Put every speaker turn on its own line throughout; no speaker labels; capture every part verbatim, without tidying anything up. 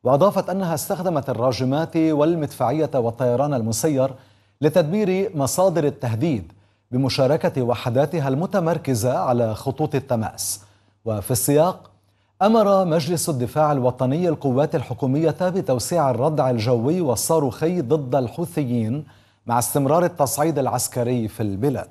وأضافت أنها استخدمت الراجمات والمدفعية والطيران المسير لتدمير مصادر التهديد بمشاركة وحداتها المتمركزة على خطوط التماس. وفي السياق، أمر مجلس الدفاع الوطني القوات الحكومية بتوسيع الردع الجوي والصاروخي ضد الحوثيين مع استمرار التصعيد العسكري في البلاد.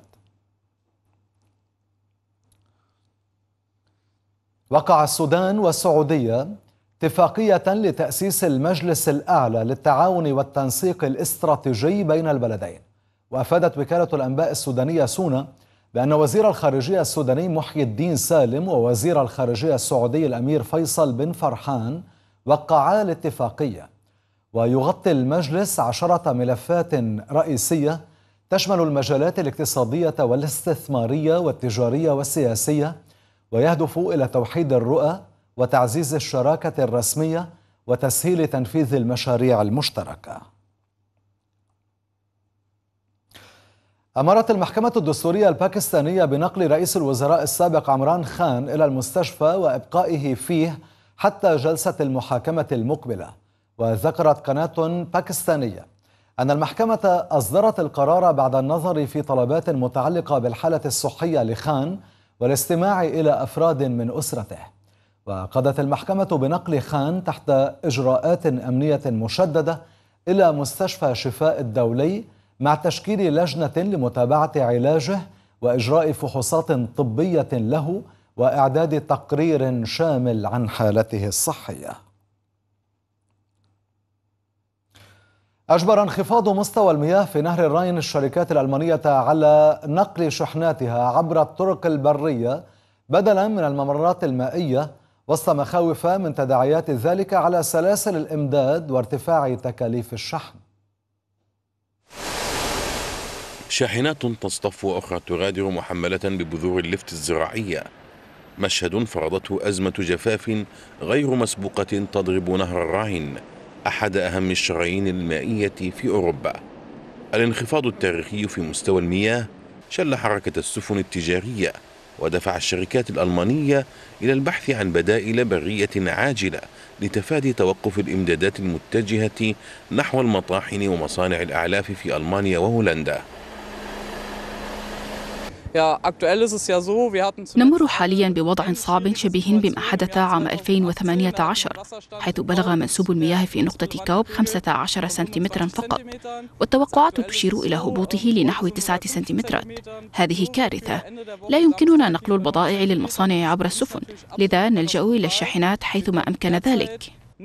وقع السودان والسعودية اتفاقية لتأسيس المجلس الأعلى للتعاون والتنسيق الاستراتيجي بين البلدين. وأفادت وكالة الأنباء السودانية سونا بأن وزير الخارجية السوداني محي الدين سالم ووزير الخارجية السعودي الأمير فيصل بن فرحان وقعا الاتفاقية. ويغطي المجلس عشرة ملفات رئيسية تشمل المجالات الاقتصادية والاستثمارية والتجارية والسياسية، ويهدف إلى توحيد الرؤى وتعزيز الشراكة الرسمية وتسهيل تنفيذ المشاريع المشتركة. أمرت المحكمة الدستورية الباكستانية بنقل رئيس الوزراء السابق عمران خان إلى المستشفى وإبقائه فيه حتى جلسة المحاكمة المقبلة. وذكرت قناة باكستانية أن المحكمة أصدرت القرار بعد النظر في طلبات متعلقة بالحالة الصحية لخان والاستماع إلى أفراد من أسرته. وقضت المحكمة بنقل خان تحت إجراءات أمنية مشددة إلى مستشفى شفاء الدولي مع تشكيل لجنة لمتابعة علاجه وإجراء فحوصات طبية له وإعداد تقرير شامل عن حالته الصحية. أجبر انخفاض مستوى المياه في نهر الراين الشركات الألمانية على نقل شحناتها عبر الطرق البرية بدلا من الممرات المائية، وسط مخاوف من تداعيات ذلك على سلاسل الإمداد وارتفاع تكاليف الشحن.
شاحنات تصطف وأخرى تغادر محملة ببذور اللفت الزراعية، مشهد فرضته أزمة جفاف غير مسبوقة تضرب نهر الراين، أحد أهم الشرايين المائية في أوروبا. الانخفاض التاريخي في مستوى المياه شل حركة السفن التجارية ودفع الشركات الألمانية إلى البحث عن بدائل برية عاجلة لتفادي توقف الإمدادات المتجهة نحو المطاحن ومصانع الأعلاف في ألمانيا وهولندا.
نمر حاليا بوضع صعب شبيه بما حدث عام ألفين وثمانية عشر، حيث بلغ منسوب المياه في نقطة كوب خمسة عشر سنتيمترا فقط، والتوقعات تشير إلى هبوطه لنحو تسعة سنتيمترات. هذه كارثة. لا يمكننا نقل البضائع للمصانع عبر السفن، لذا نلجأ إلى الشاحنات حيثما أمكن ذلك.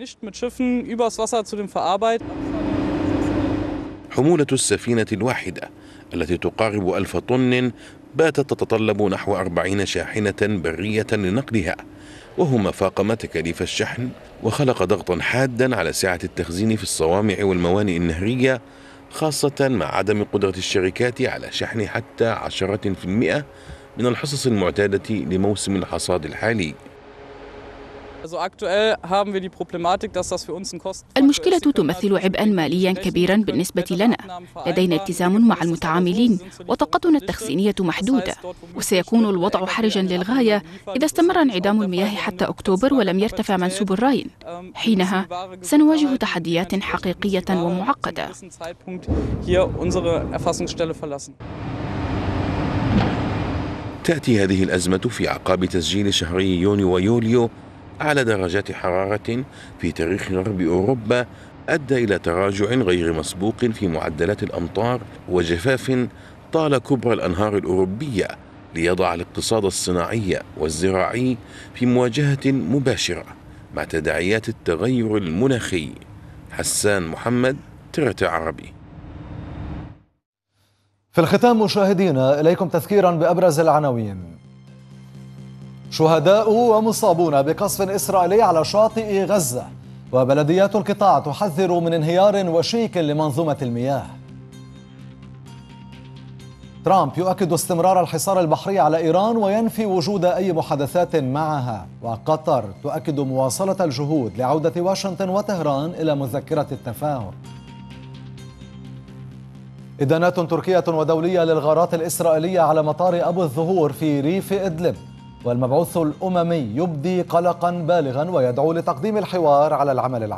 حمولة السفينة الواحدة التي تقارب ألف طن باتت تتطلب نحو أربعين شاحنة برية لنقلها، وهو ما فاقم تكاليف الشحن وخلق ضغطا حادا على سعة التخزين في الصوامع والموانئ النهرية، خاصة مع عدم قدرة الشركات على شحن حتى عشرة في المئة من الحصص المعتادة لموسم الحصاد الحالي.
المشكلة تمثل عبئا ماليا كبيرا بالنسبة لنا، لدينا التزام مع المتعاملين وطاقتنا التخزينية محدودة، وسيكون الوضع حرجا للغاية إذا استمر انعدام المياه حتى أكتوبر ولم يرتفع منسوب الراين. حينها سنواجه تحديات حقيقية ومعقدة.
تأتي هذه الأزمة في أعقاب تسجيل شهري يونيو ويوليو أعلى درجات حرارة في تاريخ غرب أوروبا أدى إلى تراجع غير مسبوق في معدلات الأمطار وجفاف طال كبرى الأنهار الأوروبية ليضع الاقتصاد الصناعي والزراعي في مواجهة مباشرة مع تداعيات التغير المناخي. حسان محمد، ترت عربي.
في الختام مشاهدينا، إليكم تذكيرا بأبرز العناوين. شهداء ومصابون بقصف إسرائيلي على شاطئ غزة، وبلديات القطاع تحذر من انهيار وشيك لمنظومة المياه. ترامب يؤكد استمرار الحصار البحري على إيران وينفي وجود أي محادثات معها. وقطر تؤكد مواصلة الجهود لعودة واشنطن وطهران إلى مذكرة التفاهم. إدانات تركية ودولية للغارات الإسرائيلية على مطار أبو الظهور في ريف إدلب، والمبعوث الأممي يبدي قلقا بالغا ويدعو لتقديم الحوار على العمل العام.